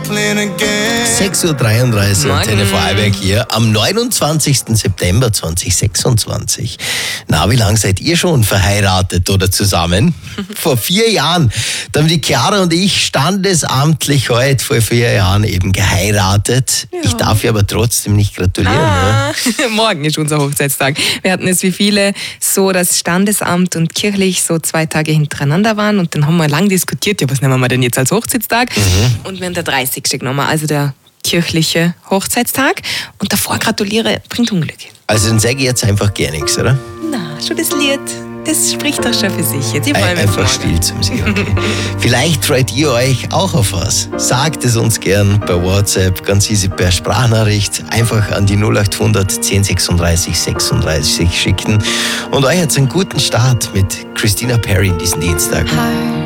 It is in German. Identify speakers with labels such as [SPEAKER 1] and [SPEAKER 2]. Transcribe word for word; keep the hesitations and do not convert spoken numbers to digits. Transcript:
[SPEAKER 1] sechs Uhr dreiunddreißig Antenne Vorarlberg hier am neunundzwanzigsten September zweitausendsechsundzwanzig. Na, wie lange seid ihr schon verheiratet oder zusammen? Vor vier Jahren. Da haben die Chiara und ich standesamtlich heute vor vier Jahren eben geheiratet. Ja. Ich darf ihr aber trotzdem nicht gratulieren.
[SPEAKER 2] Ah, ne? Morgen ist unser Hochzeitstag. Wir hatten es wie viele so, dass Standesamt und kirchlich so zwei Tage hintereinander waren und dann haben wir lang diskutiert, ja, was nehmen wir denn jetzt als Hochzeitstag? Mhm. Und wir haben der dreißigste genommen, also der kirchliche Hochzeitstag. Und davor gratuliere bringt Unglück.
[SPEAKER 1] Also dann sage ich jetzt einfach gar nichts, oder?
[SPEAKER 2] Na, schon das Lied. Das spricht doch schon für sich. Jetzt, ich freue mich
[SPEAKER 1] einfach still zum Singen. Okay. Vielleicht freut ihr euch auch auf was. Sagt es uns gern bei WhatsApp, ganz easy per Sprachnachricht. Einfach an die null acht hundert zehn sechsunddreißig sechsunddreißig schicken. Und euch jetzt einen guten Start mit Christina Perri in diesen Dienstag.
[SPEAKER 3] Hi.